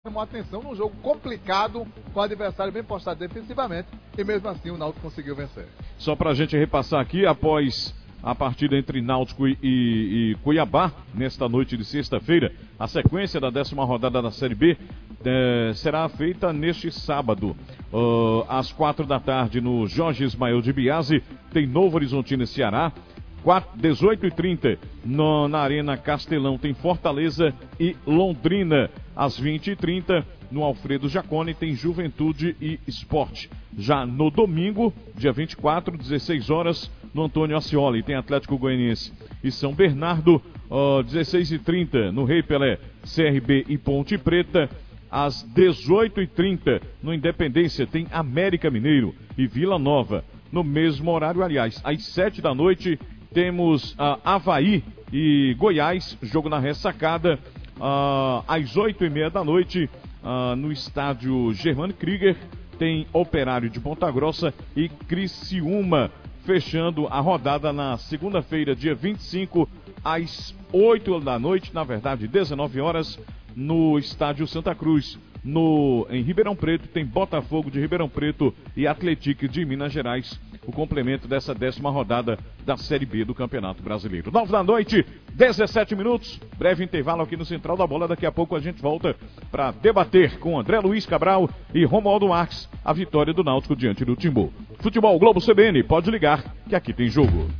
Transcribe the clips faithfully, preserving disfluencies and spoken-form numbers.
chamou a atenção num jogo complicado, com o adversário bem postado defensivamente, e mesmo assim o Náutico conseguiu vencer. Só pra gente repassar aqui, após a partida entre Náutico e, e, e Cuiabá, nesta noite de sexta-feira, a sequência da décima rodada da Série B é, será feita neste sábado, uh, às quatro da tarde, no Jorge Ismael de Biase, tem Novo Horizontino e Ceará. dezoito e trinta no, na Arena Castelão tem Fortaleza e Londrina. Às vinte e trinta no Alfredo Jaconi tem Juventude e Sport. Já no domingo, dia vinte e quatro, dezesseis horas, no Antônio Ascioli tem Atlético Goianiense e São Bernardo. uh, dezesseis e trinta no Rei Pelé, C R B e Ponte Preta. Às dezoito e trinta no Independência tem América Mineiro e Vila Nova. No mesmo horário, aliás, às sete da noite, temos uh, Avaí e Goiás, jogo na ressacada. Uh, às oito e meia da noite, uh, no estádio Germano Krieger, tem Operário de Ponta Grossa e Criciúma, fechando a rodada na segunda-feira, dia vinte e cinco, às oito da noite, na verdade, dezenove horas, no estádio Santa Cruz. No, em Ribeirão Preto, tem Botafogo de Ribeirão Preto e Atlético de Minas Gerais, o complemento dessa décima rodada da Série B do Campeonato Brasileiro. nove da noite, dezessete minutos, breve intervalo aqui no Central da Bola. Daqui a pouco a gente volta para debater com André Luiz Cabral e Romualdo Marques a vitória do Náutico diante do Timbu. Futebol Globo C B N, pode ligar que aqui tem jogo.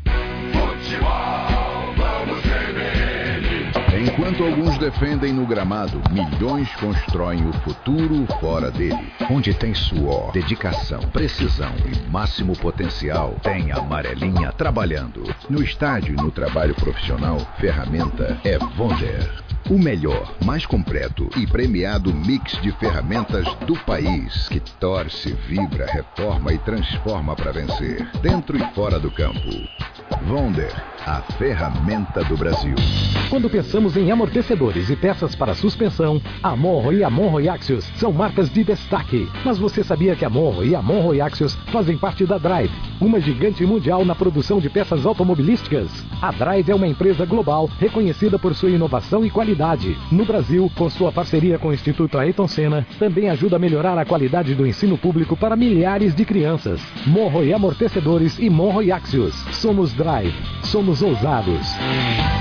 Futebol Globo C B N. Enquanto alguns defendem no gramado, milhões constroem o futuro fora dele. Onde tem suor, dedicação, precisão e máximo potencial, tem a amarelinha trabalhando. No estádio e no trabalho profissional, ferramenta é Wonder. O melhor, mais completo e premiado mix de ferramentas do país, que torce, vibra, reforma e transforma para vencer, dentro e fora do campo. Wonder, a ferramenta do Brasil. Quando pensamos em amortecedores e peças para suspensão, a Monro e a Monro Axios são marcas de destaque. Mas você sabia que a Monro e a Monro Axios fazem parte da Drive, uma gigante mundial na produção de peças automobilísticas? A Drive é uma empresa global reconhecida por sua inovação e qualidade. No Brasil, com sua parceria com o Instituto Ayrton Senna, também ajuda a melhorar a qualidade do ensino público para milhares de crianças. Monro e amortecedores e Monro Axios. Somos Drive. Somos ousados.